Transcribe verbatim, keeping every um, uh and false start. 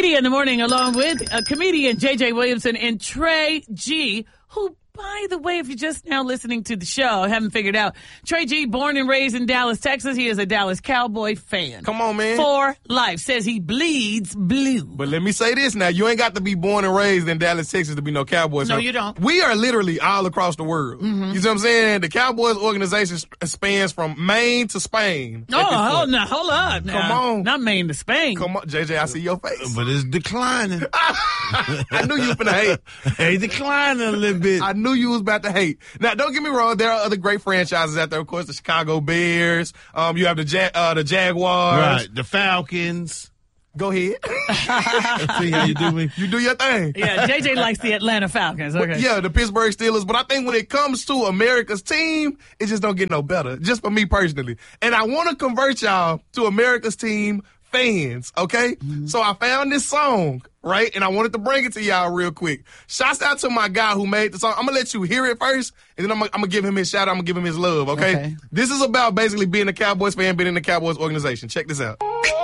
Media in the Morning, along with uh, comedian J J Williamson and Trey G, who, by the way, if you're just now listening to the show, haven't figured out, Trey G, born and raised in Dallas, Texas. He is a Dallas Cowboy fan. Come on, man. For life. Says he bleeds blue. But let me say this now. You ain't got to be born and raised in Dallas, Texas to be no Cowboys. No, you don't. We are literally all across the world. Mm-hmm. You see what I'm saying? The Cowboys organization spans from Maine to Spain. Oh, hold, now, hold up. Now. Come on. Not Maine to Spain. Come on, J J, I see your face. But it's declining. I knew you was finna hate. Hey, declining a little bit. I knew you was about to hate. Now, don't get me wrong. There are other great franchises out there. Of course, the Chicago Bears. Um, you have the ja- uh, the Jaguars. Right. The Falcons. Go ahead. See how you do me? You do your thing. Yeah, J J likes the Atlanta Falcons. Okay. Yeah, the Pittsburgh Steelers. But I think when it comes to America's team, it just don't get no better. Just for me personally. And I want to convert y'all to America's team fans, okay? Mm-hmm. So I found this song, right? And I wanted to bring it to y'all real quick. Shouts out to my guy who made the song. I'm going to let you hear it first, and then I'm going to give him his shout out. I'm going to give him his love, okay? okay? This is about basically being a Cowboys fan, being in the Cowboys organization. Check this out.